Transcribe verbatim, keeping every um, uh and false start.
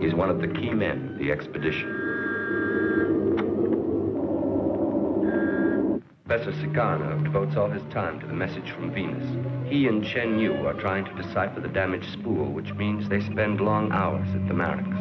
He's one of the key men of the expedition. Professor Sicano devotes all his time to the message from Venus. He and Chen Yu are trying to decipher the damaged spool, which means they spend long hours at the Marix.